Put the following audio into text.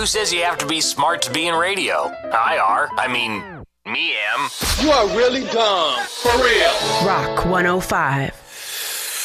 says you have to be smart to be in radio? I are. I mean, me am. You are really dumb. For real. Rock 105.